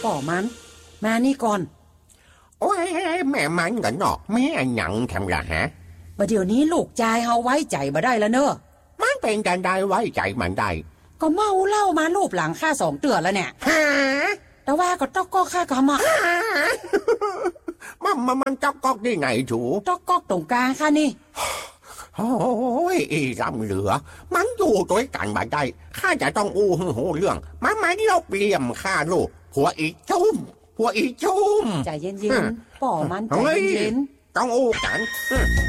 ป่อมันมานี่ก่อนโอ้ยแม่มันกันเนาะแม่หยังทำละฮะประเดี๋ยวนี้ลูกชายเฮาไว้ใจบ่ได้แล้วเนอะมันเป็นการได้ไว้ใจมันได้ก็เมาเหล้ามาลูบหลังข้า2 เดือนแล้วเนี่ยฮะแต่ว่าก็ต๊อกก็ข้ากำอ่ะมันจ๊อกก๊อกได้ไงถูต๊อกก็ตรงกลางค่ะนี่โอ้ยอีรำเหลือมันอยู่ด้วยกันมาได้ข้าจะต้องอู้หูเรื่องมันไม่ลบเลี่ยมข้าลูกหัวอีจุ้มใจเย็นๆป่อมันใจเย็นต้องอู้กัน